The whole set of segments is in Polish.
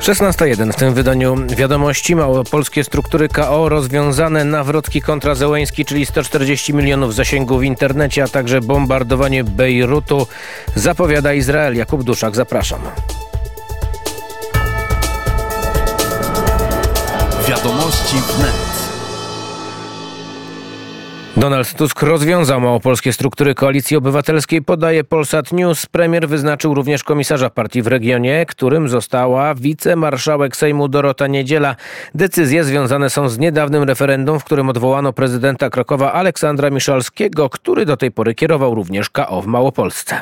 16:01 w tym wydaniu wiadomości. Małopolskie struktury KO rozwiązane, Nawrocki kontra Zełenski, czyli 140 milionów zasięgu w internecie, a także bombardowanie Bejrutu zapowiada Izrael. Jakub Duszak, zapraszam. Wiadomości wnet. Donald Tusk rozwiązał małopolskie struktury Koalicji Obywatelskiej, podaje Polsat News. Premier wyznaczył również komisarza partii w regionie, którym została wicemarszałek Sejmu Dorota Niedziela. Decyzje związane są z niedawnym referendum, w którym odwołano prezydenta Krakowa Aleksandra Miszalskiego, który do tej pory kierował również KO w Małopolsce.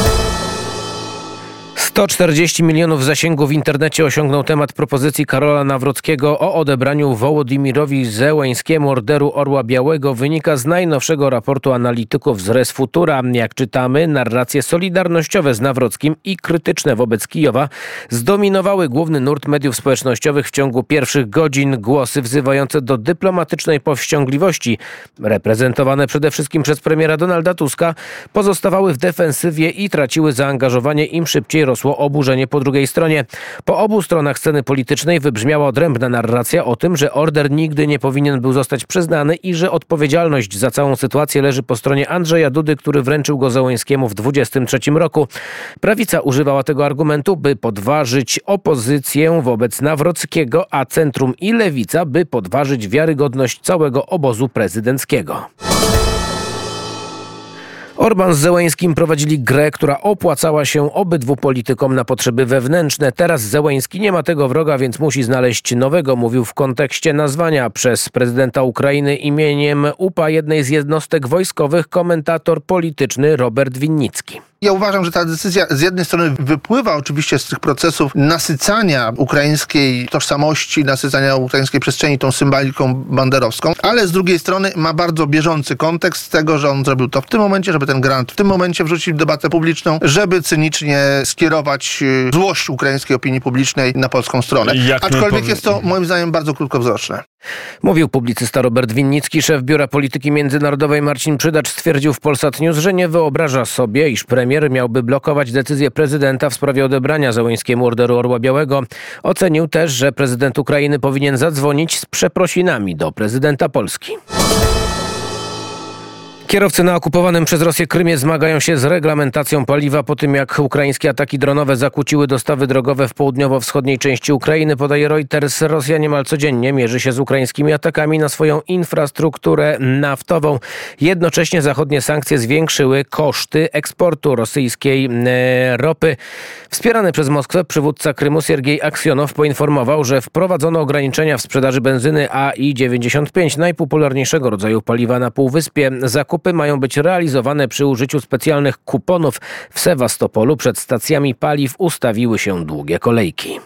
140 milionów zasięgu w internecie osiągnął temat propozycji Karola Nawrockiego o odebraniu Wołodimirowi Zełenskiemu Orderu Orła Białego. Wynika z najnowszego raportu analityków z Res Futura. Jak czytamy, narracje solidarnościowe z Nawrockim i krytyczne wobec Kijowa zdominowały główny nurt mediów społecznościowych w ciągu pierwszych godzin. Głosy wzywające do dyplomatycznej powściągliwości, reprezentowane przede wszystkim przez premiera Donalda Tuska, pozostawały w defensywie i traciły zaangażowanie, im szybciej rosło oburzenie po drugiej stronie. Po obu stronach sceny politycznej wybrzmiała odrębna narracja o tym, że order nigdy nie powinien był zostać przyznany i że odpowiedzialność za całą sytuację leży po stronie Andrzeja Dudy, który wręczył go Zełenskiemu w 2023 roku. Prawica używała tego argumentu, by podważyć opozycję wobec Nawrockiego, a centrum i lewica, by podważyć wiarygodność całego obozu prezydenckiego. Orbán z Zełenskim prowadzili grę, która opłacała się obydwu politykom na potrzeby wewnętrzne. Teraz Zełenski nie ma tego wroga, więc musi znaleźć nowego, mówił w kontekście nazwania przez prezydenta Ukrainy imieniem UPA jednej z jednostek wojskowych komentator polityczny Robert Winnicki. Ja uważam, że ta decyzja z jednej strony wypływa oczywiście z tych procesów nasycania ukraińskiej tożsamości, nasycania ukraińskiej przestrzeni tą symboliką banderowską, ale z drugiej strony ma bardzo bieżący kontekst tego, że on zrobił to w tym momencie, żeby ten grant w tym momencie wrzucić w debatę publiczną, żeby cynicznie skierować złość ukraińskiej opinii publicznej na polską stronę. Aczkolwiek jest to moim zdaniem bardzo krótkowzroczne. Mówił publicysta Robert Winnicki. Szef Biura Polityki Międzynarodowej Marcin Przydacz stwierdził w Polsat News, że nie wyobraża sobie, iż premier miałby blokować decyzję prezydenta w sprawie odebrania Zełenskiemu Orderu Orła Białego. Ocenił też, że prezydent Ukrainy powinien zadzwonić z przeprosinami do prezydenta Polski. Kierowcy na okupowanym przez Rosję Krymie zmagają się z reglamentacją paliwa po tym, jak ukraińskie ataki dronowe zakłóciły dostawy drogowe w południowo-wschodniej części Ukrainy, podaje Reuters. Rosja niemal codziennie mierzy się z ukraińskimi atakami na swoją infrastrukturę naftową. Jednocześnie zachodnie sankcje zwiększyły koszty eksportu rosyjskiej ropy. Wspierany przez Moskwę przywódca Krymu Siergiej Aksjonow poinformował, że wprowadzono ograniczenia w sprzedaży benzyny AI-95, najpopularniejszego rodzaju paliwa na Półwyspie. Zakupy mają być realizowane przy użyciu specjalnych kuponów. W Sewastopolu przed stacjami paliw ustawiły się długie kolejki.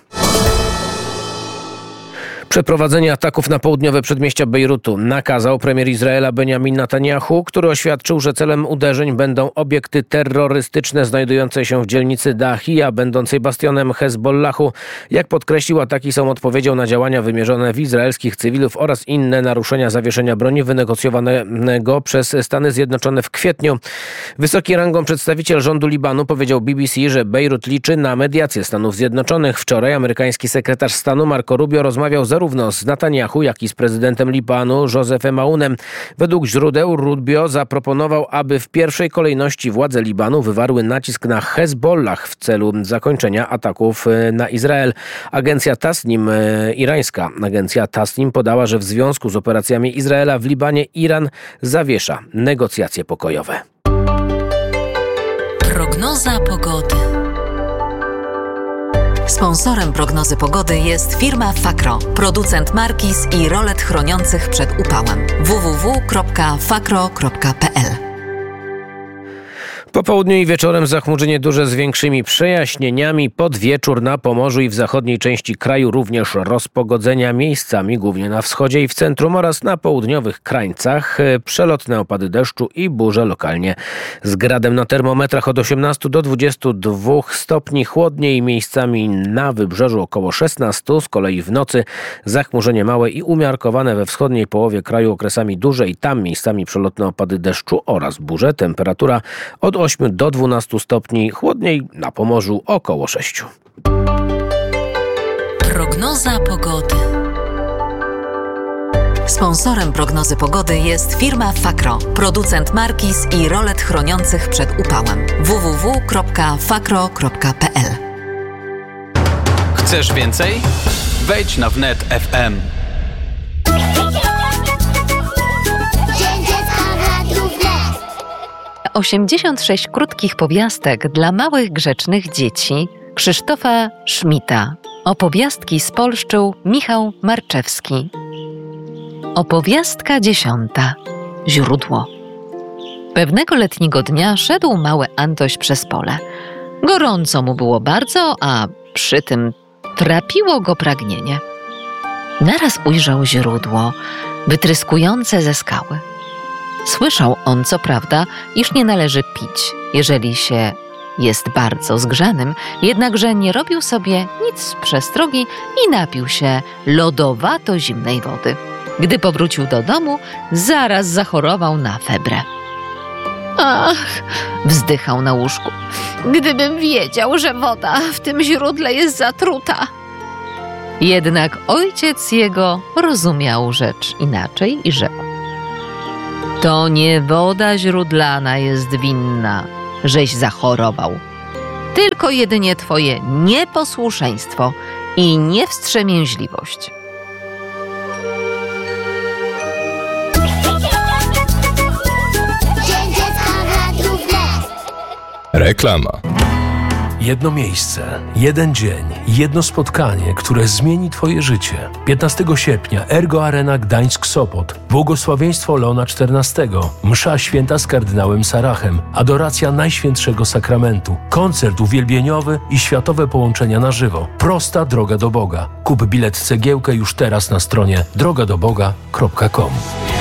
Przeprowadzenie ataków na południowe przedmieścia Bejrutu nakazał premier Izraela Benjamin Netanyahu, który oświadczył, że celem uderzeń będą obiekty terrorystyczne znajdujące się w dzielnicy Dahija, będącej bastionem Hezbollahu. Jak podkreślił, ataki są odpowiedzią na działania wymierzone w izraelskich cywilów oraz inne naruszenia zawieszenia broni wynegocjowanego przez Stany Zjednoczone w kwietniu. Wysoki rangą przedstawiciel rządu Libanu powiedział BBC, że Bejrut liczy na mediację Stanów Zjednoczonych. Wczoraj amerykański sekretarz stanu Marco Rubio rozmawiał zarówno z Netanyahu, jak i z prezydentem Libanu Josephem Aounem. Według źródeł Rubio zaproponował, aby w pierwszej kolejności władze Libanu wywarły nacisk na Hezbollah w celu zakończenia ataków na Izrael. Irańska agencja Tasnim podała, że w związku z operacjami Izraela w Libanie Iran zawiesza negocjacje pokojowe. Prognoza pogody. Sponsorem prognozy pogody jest firma Fakro, producent markiz i rolet chroniących przed upałem. www.fakro.pl. Po południu i wieczorem zachmurzenie duże z większymi przejaśnieniami. Pod wieczór na Pomorzu i w zachodniej części kraju również rozpogodzenia miejscami, głównie na wschodzie i w centrum oraz na południowych krańcach. Przelotne opady deszczu i burze lokalnie z gradem na termometrach od 18 do 22 stopni. Chłodniej miejscami na wybrzeżu około 16. Z kolei w nocy zachmurzenie małe i umiarkowane we wschodniej połowie kraju okresami duże i tam miejscami przelotne opady deszczu oraz burze. Temperatura od 8 do 12 stopni, chłodniej na Pomorzu około 6. Prognoza pogody. Sponsorem prognozy pogody jest firma Fakro, producent markiz i rolet chroniących przed upałem. www.fakro.pl. Chcesz więcej? Wejdź na wnet FM. 86 krótkich powiastek dla małych, grzecznych dzieci Krzysztofa Szmita. Opowiastki spolszczył Michał Marczewski. Opowiastka 10. Źródło. Pewnego letniego dnia szedł mały Antoś przez pole. Gorąco mu było bardzo, a przy tym trapiło go pragnienie. Naraz ujrzał źródło, wytryskujące ze skały. Słyszał on, co prawda, iż nie należy pić, jeżeli się jest bardzo zgrzanym, jednakże nie robił sobie nic z przestrogi i napił się lodowato zimnej wody. Gdy powrócił do domu, zaraz zachorował na febrę. Ach, wzdychał na łóżku. Gdybym wiedział, że woda w tym źródle jest zatruta. Jednak ojciec jego rozumiał rzecz inaczej i rzekł: to nie woda źródlana jest winna, żeś zachorował, tylko jedynie twoje nieposłuszeństwo i niewstrzemięźliwość. Reklama. Jedno miejsce, jeden dzień, jedno spotkanie, które zmieni Twoje życie. 15 sierpnia Ergo Arena Gdańsk-Sopot. Błogosławieństwo Leona XIV. Msza święta z kardynałem Sarachem. Adoracja Najświętszego Sakramentu. Koncert uwielbieniowy i światowe połączenia na żywo. Prosta droga do Boga. Kup bilet cegiełkę już teraz na stronie drogadoboga.com.